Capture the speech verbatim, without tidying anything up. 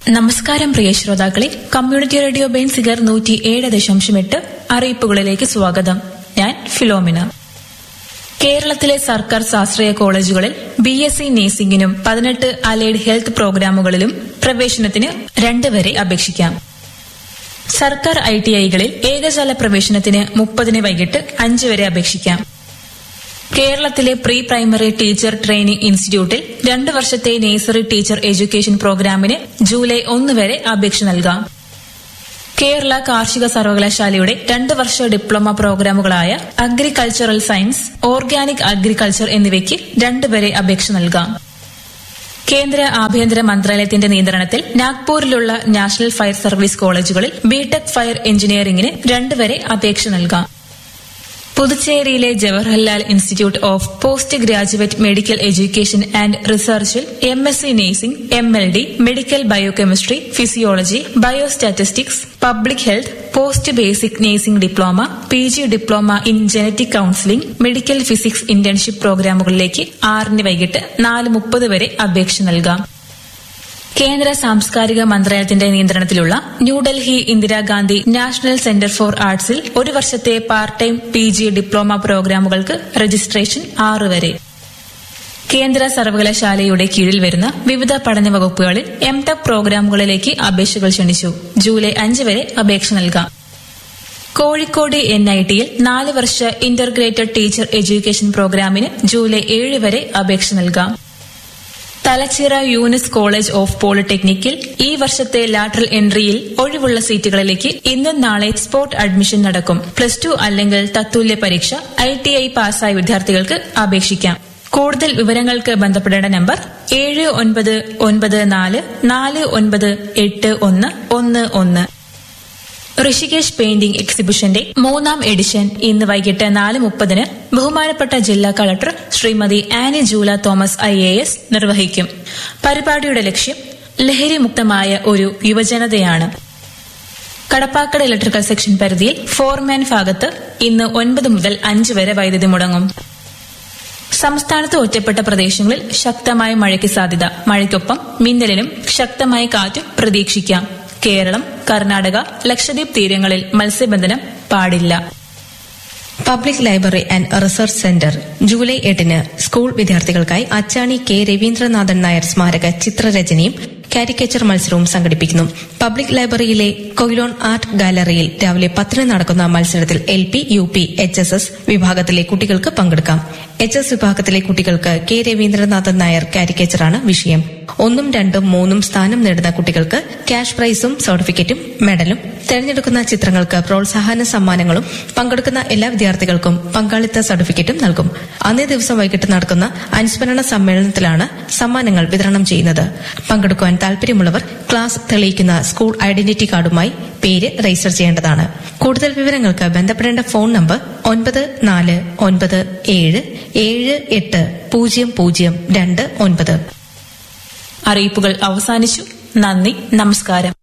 നമസ്കാരം പ്രിയ ശ്രോതാക്കളെ, community radio Benziger നൂറ്റി ഏഴ് ദശാംശം എട്ട് അറിയിപ്പുകളിലേക്ക് സ്വാഗതം. ഞാൻ ഫിലോമിന. കേരളത്തിലെ സർക്കാർ സ്വാശ്രയ കോളേജുകളിൽ ബി എസ് സി നഴ്സിംഗിനും പതിനെട്ട് അലൈഡ് ഹെൽത്ത് പ്രോഗ്രാമുകളിലും പ്രവേശനത്തിന് രണ്ട് വരെ അപേക്ഷിക്കാം. സർക്കാർ ഐ ടി ഐകളിൽ ഏകജാല പ്രവേശനത്തിന് മുപ്പതിന് വൈകിട്ട് അഞ്ച് വരെ അപേക്ഷിക്കാം. കേരളത്തിലെ പ്രീ പ്രൈമറി ടീച്ചർ ട്രെയിനിംഗ് ഇൻസ്റ്റിറ്റ്യൂട്ടിൽ രണ്ടു വർഷത്തെ നഴ്സറി ടീച്ചർ എഡ്യൂക്കേഷൻ പ്രോഗ്രാമിന് ജൂലൈ ഒന്ന് വരെ അപേക്ഷ നൽകാം. കേരള കാർഷിക സർവകലാശാലയുടെ രണ്ട് വർഷ diploma പ്രോഗ്രാമുകളായ agricultural science, organic agriculture എന്നിവയ്ക്ക് രണ്ടുവരെ അപേക്ഷ നൽകാം. കേന്ദ്ര ആഭ്യന്തര മന്ത്രാലയത്തിന്റെ നിയന്ത്രണത്തിൽ നാഗ്പൂരിലുള്ള നാഷണൽ ഫയർ സർവീസ് കോളേജുകളിൽ ബിടെക് ഫയർ എഞ്ചിനീയറിംഗിന് രണ്ടുവരെ അപേക്ഷ നൽകാം. പുതുച്ചേരിയിലെ Jawaharlal institute of post graduate medical education and റിസർച്ചിൽ M S C nursing, M L D, medical biochemistry, physiology, biostatistics, public health, post basic nursing diploma, P G diploma in genetic counselling, medical physics internship പ്രോഗ്രാമുകളിലേക്ക് ആറിന് വൈകിട്ട് നാല് മുപ്പത് വരെ അപേക്ഷ നൽകാം. കേന്ദ്ര സാംസ്കാരിക മന്ത്രാലയത്തിന്റെ നിയന്ത്രണത്തിലുള്ള New Delhi Indira Gandhi national centre for ആർട്സിൽ ഒരു വർഷത്തെ part time P G diploma പ്രോഗ്രാമുകൾക്ക് registration ആറ് വരെ. കേന്ദ്ര സർവകലാശാലയുടെ കീഴിൽ വരുന്ന വിവിധ പഠന വകുപ്പുകളിൽ എം ടെക് പ്രോഗ്രാമുകളിലേക്ക് അപേക്ഷകൾ ക്ഷണിച്ചു. ജൂലൈ അഞ്ച് വരെ അപേക്ഷ നൽകാം. കോഴിക്കോട് എൻ ഐ ടിയിൽ നാല് വർഷ ഇന്റർഗ്രേറ്റഡ് ടീച്ചർ എഡ്യൂക്കേഷൻ പ്രോഗ്രാമിന് ജൂലൈ ഏഴ് വരെ അപേക്ഷ നൽകാം. തലച്ചിറ യൂനിസ് കോളേജ് ഓഫ് പോളിടെക്നിക്കിൽ ഈ വർഷത്തെ ലാറ്ററൽ എൻട്രിയിൽ ഒഴിവുള്ള സീറ്റുകളിലേക്ക് ഇന്നും നാളെ സ്പോട്ട് അഡ്മിഷൻ നടക്കും. പ്ലസ് ടു അല്ലെങ്കിൽ തത്തുല്യ പരീക്ഷ ഐ ടി ഐ പാസ്സായ വിദ്യാർത്ഥികൾക്ക് അപേക്ഷിക്കാം. കൂടുതൽ വിവരങ്ങൾക്ക് ബന്ധപ്പെടേണ്ട നമ്പർ ഏഴ് ഒൻപത് ഒൻപത് നാല് നാല് ഒൻപത് എട്ട് ഒന്ന് ഒന്ന് ഒന്ന്. ഋഷികേശ് പെയിന്റിംഗ് എക്സിബിഷന്റെ മൂന്നാം എഡിഷൻ ഇന്ന് വൈകിട്ട് നാല് മുപ്പതിന് ബഹുമാനപ്പെട്ട ജില്ലാ collector Shrimati Annie Jula Thomas I A S നിർവഹിക്കും. പരിപാടിയുടെ ലക്ഷ്യം ലഹരിമുക്തമായ ഒരു യുവജനതയാണ്. കടപ്പാക്കട ഇലക്ട്രിക്കൽ സെക്ഷൻ പരിധിയിൽ ഫോർമാൻ ഭാഗത്ത് ഇന്ന് ഒൻപത് മുതൽ അഞ്ച് വരെ വൈദ്യുതി മുടങ്ങും. സംസ്ഥാനത്ത് ഒറ്റപ്പെട്ട പ്രദേശങ്ങളിൽ ശക്തമായ മഴയ്ക്ക് സാധ്യത. മഴയ്ക്കൊപ്പം മിന്നലിനും ശക്തമായ കാറ്റും പ്രതീക്ഷിക്കാം. കേരളം, കർണാടക, ലക്ഷദ്വീപ് തീരങ്ങളിൽ മത്സ്യബന്ധനം പാടില്ല. Public library and research centre July എട്ടിന് സ്കൂൾ വിദ്യാർത്ഥികൾക്കായി അച്ചാണി കെ രവീന്ദ്രനാഥൻ നായർ സ്മാരക ചിത്രരചനയും കാരിക്കേച്ചർ മത്സരവും സംഘടിപ്പിക്കുന്നു. പബ്ലിക് ലൈബ്രറിയിലെ കൊയിലോൺ ആർട്ട് ഗാലറിയിൽ രാവിലെ പത്തിന് നടക്കുന്ന മത്സരത്തിൽ L P, U P, H S S വിഭാഗത്തിലെ കുട്ടികൾക്ക് പങ്കെടുക്കാം. എച്ച് എസ് വിഭാഗത്തിലെ കുട്ടികൾക്ക് കെ രവീന്ദ്രനാഥൻ നായർ കാരിക്കേച്ചറാണ് വിഷയം. ഒന്നും രണ്ടും മൂന്നും സ്ഥാനം നേടുന്ന കുട്ടികൾക്ക് ക്യാഷ് പ്രൈസും സർട്ടിഫിക്കറ്റും മെഡലും, തെരഞ്ഞെടുക്കുന്ന ചിത്രങ്ങൾക്ക് പ്രോത്സാഹന സമ്മാനങ്ങളും പങ്കെടുക്കുന്ന എല്ലാ വിദ്യാർത്ഥികൾക്കും പങ്കാളിത്ത സർട്ടിഫിക്കറ്റും നൽകും. അന്നേ ദിവസം വൈകിട്ട് നടക്കുന്ന അനുസ്മരണ സമ്മേളനത്തിലാണ് സമ്മാനങ്ങൾ വിതരണം ചെയ്യുന്നത്. പങ്കെടുക്കുവാൻ താൽപര്യമുള്ളവർ ക്ലാസ് തെളിയിക്കുന്ന സ്കൂൾ ഐഡന്റിറ്റി കാർഡുമായി പേര് രജിസ്റ്റർ ചെയ്യേണ്ടതാണ്. കൂടുതൽ വിവരങ്ങൾക്ക് ബന്ധപ്പെടേണ്ട ഫോൺ നമ്പർ ഒൻപത് നാല് ഒൻപത് ഏഴ് ഏഴ് എട്ട് പൂജ്യം പൂജ്യം രണ്ട് ഒൻപത്. അറിയിപ്പുകൾ അവസാനിച്ചു. നന്ദി, നമസ്കാരം.